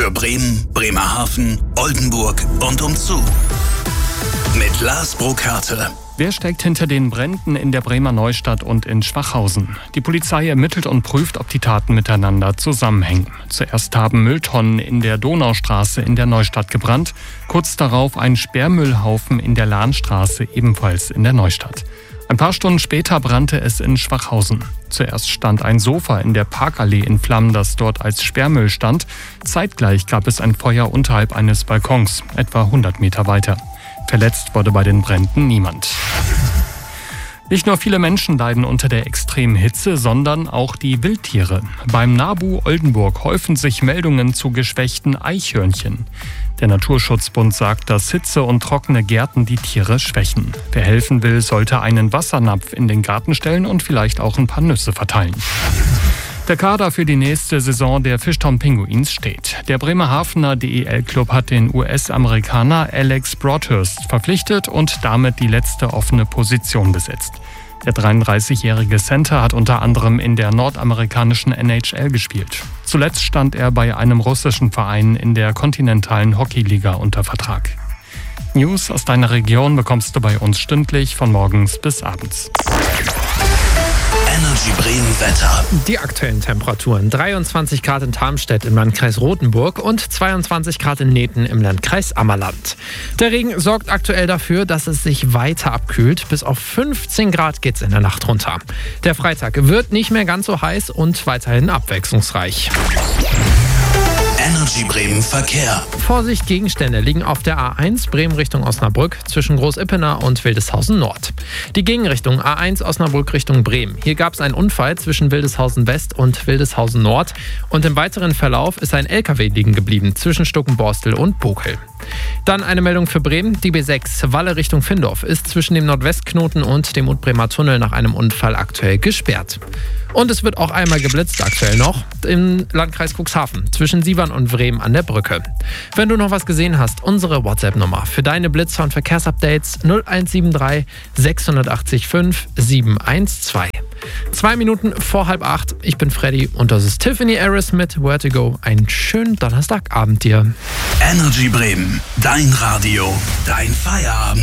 für Bremen, Bremerhaven, Oldenburg und umzu. Mit Lars Burkhardt. Wer steckt hinter den Bränden in der Bremer Neustadt und in Schwachhausen? Die Polizei ermittelt und prüft, ob die Taten miteinander zusammenhängen. Zuerst haben Mülltonnen in der Donaustraße in der Neustadt gebrannt. Kurz darauf ein Sperrmüllhaufen in der Lahnstraße, ebenfalls in der Neustadt. Ein paar Stunden später brannte es in Schwachhausen. Zuerst stand ein Sofa in der Parkallee in Flammen, das dort als Sperrmüll stand. Zeitgleich gab es ein Feuer unterhalb eines Balkons, etwa 100 Meter weiter. Verletzt wurde bei den Bränden niemand. Nicht nur viele Menschen leiden unter der extremen Hitze, sondern auch die Wildtiere. Beim NABU Oldenburg häufen sich Meldungen zu geschwächten Eichhörnchen. Der Naturschutzbund sagt, dass Hitze und trockene Gärten die Tiere schwächen. Wer helfen will, sollte einen Wassernapf in den Garten stellen und vielleicht auch ein paar Nüsse verteilen. Der Kader für die nächste Saison der Fishtown Pinguins steht. Der Bremerhavener DEL-Club hat den US-Amerikaner Alex Broadhurst verpflichtet und damit die letzte offene Position besetzt. Der 33-jährige Center hat unter anderem in der nordamerikanischen NHL gespielt. Zuletzt stand er bei einem russischen Verein in der kontinentalen Hockeyliga unter Vertrag. News aus deiner Region bekommst du bei uns stündlich von morgens bis abends. Energy Bremen Wetter. Die aktuellen Temperaturen: 23 Grad in Tarmstedt im Landkreis Rothenburg und 22 Grad in Nethen im Landkreis Ammerland. Der Regen sorgt aktuell dafür, dass es sich weiter abkühlt. Bis auf 15 Grad geht's in der Nacht runter. Der Freitag wird nicht mehr ganz so heiß und weiterhin abwechslungsreich. Energy Bremen Verkehr. Vorsicht, Gegenstände liegen auf der A1 Bremen Richtung Osnabrück zwischen Groß-Ippener und Wildeshausen Nord. Die Gegenrichtung A1 Osnabrück Richtung Bremen. Hier gab es einen Unfall zwischen Wildeshausen West und Wildeshausen Nord. Und im weiteren Verlauf ist ein LKW liegen geblieben zwischen Stuckenborstel und Bokel. Dann eine Meldung für Bremen. Die B6 Walle Richtung Findorf ist zwischen dem Nordwestknoten und dem Utbremer Tunnel nach einem Unfall aktuell gesperrt. Und es wird auch einmal geblitzt aktuell noch im Landkreis Cuxhaven zwischen Sievern und Bremen an der Brücke. Wenn du noch was gesehen hast, unsere WhatsApp-Nummer für deine Blitzer- und Verkehrsupdates 0173 680 5 712. 2 Minuten vor 7:30. Ich bin Freddy und das ist Tiffany Harris mit Where to Go. Einen schönen Donnerstagabend dir. Energy Bremen, dein Radio, dein Feierabend.